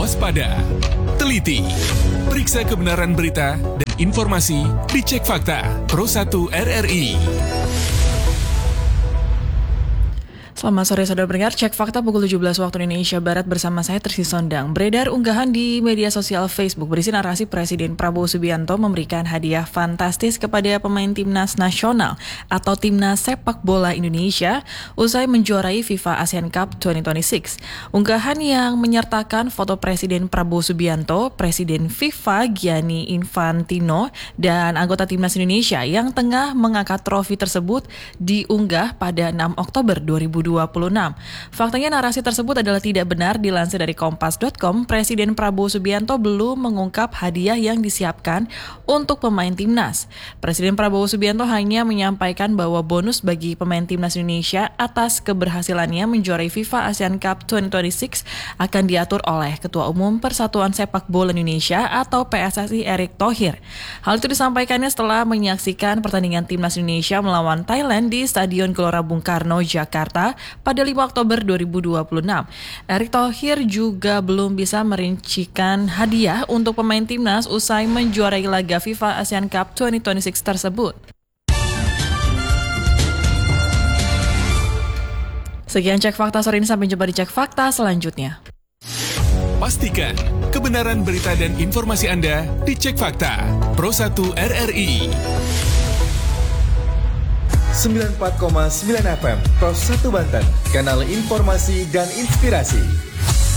waspada, teliti, periksa kebenaran berita dan informasi di Cek Fakta Pro 1 RRI. Selamat sore saudara pendengar, Cek Fakta pukul 17 waktu Indonesia Barat bersama saya Trisi Sondang. Beredar unggahan di media sosial Facebook berisi narasi Presiden Prabowo Subianto memberikan hadiah fantastis kepada pemain Timnas Nasional atau Timnas Sepak Bola Indonesia usai menjuarai FIFA Asian Cup 2026. Unggahan yang menyertakan foto Presiden Prabowo Subianto, Presiden FIFA Gianni Infantino, dan anggota Timnas Indonesia yang tengah mengangkat trofi tersebut diunggah pada 6 Oktober 2026. Faktanya narasi tersebut adalah tidak benar. Dilansir dari Kompas.com, Presiden Prabowo Subianto belum mengungkap hadiah yang disiapkan untuk pemain Timnas. Presiden Prabowo Subianto hanya menyampaikan bahwa bonus bagi pemain Timnas Indonesia atas keberhasilannya menjuarai FIFA Asian Cup 2026 akan diatur oleh Ketua Umum Persatuan Sepak Bola Indonesia atau PSSI Erick Thohir. Hal itu disampaikannya setelah menyaksikan pertandingan Timnas Indonesia melawan Thailand di Stadion Gelora Bung Karno, Jakarta pada 5 Oktober 2026. Erick Thohir juga belum bisa merincikan hadiah untuk pemain Timnas usai menjuarai laga FIFA Asian Cup 2026 tersebut. Sekian Cek Fakta sore ini, sampai jumpa di Cek Fakta selanjutnya. Pastikan kebenaran berita dan informasi Anda di Cek Fakta Pro 1 RRI. 94,9 FM Pro 1 Banten, kanal informasi dan inspirasi.